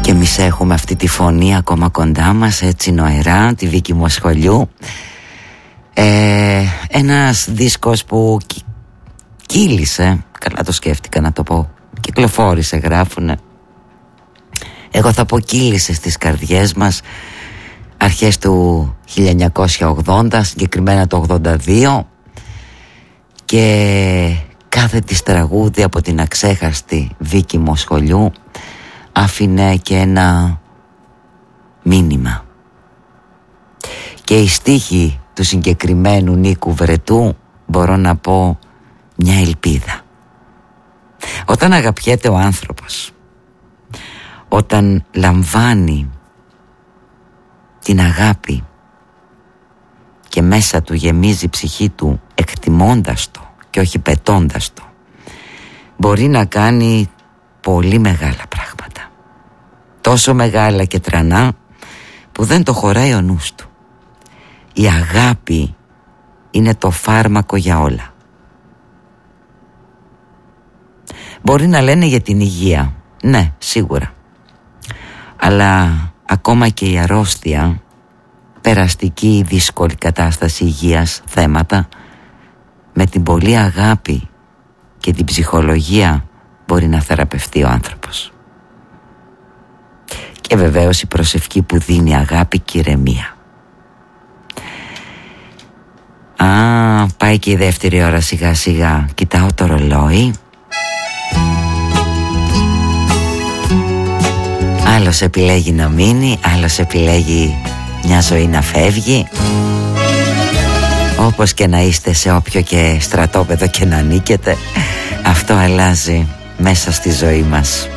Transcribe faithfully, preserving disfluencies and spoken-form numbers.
Και εμείς έχουμε αυτή τη φωνή ακόμα κοντά μας, έτσι νοερά, τη Βίκη Μοσχολιού. ε, Ένας δίσκος που κι, κύλησε, καλά το σκέφτηκα να το πω, κυκλοφόρησε γράφουνε. Εγώ θα πω κύλησε στις καρδιές μας αρχές του χίλια εννιακόσια ογδόντα, συγκεκριμένα το ογδόντα δύο, και κάθε της τραγούδι από την αξέχαστη Βίκη Μοσχολιού άφηνε και ένα μήνυμα. Και η στίχη του συγκεκριμένου Νίκου Βρετού, μπορώ να πω, μια ελπίδα. Όταν αγαπιέται ο άνθρωπος, όταν λαμβάνει την αγάπη και μέσα του γεμίζει η ψυχή του εκτιμώντας το και όχι πετώντας το, μπορεί να κάνει πολύ μεγάλα πράγματα. Τόσο μεγάλα και τρανά που δεν το χωράει ο νους του. Η αγάπη είναι το φάρμακο για όλα. Μπορεί να λένε για την υγεία, ναι, σίγουρα, αλλά ακόμα και η αρρώστια, περαστική ή δύσκολη κατάσταση υγείας, θέματα, με την πολλή αγάπη και την ψυχολογία μπορεί να θεραπευτεί ο άνθρωπος. Και βεβαίως η προσευχή που δίνει αγάπη και ηρεμία. Α, πάει και η δεύτερη ώρα σιγά σιγά. Κοιτάω το ρολόι. Άλλος επιλέγει να μείνει, άλλος επιλέγει μια ζωή να φεύγει. Όπως και να είστε, σε όποιο και στρατόπεδο και να ανήκετε, αυτό αλλάζει μέσα στη ζωή μας.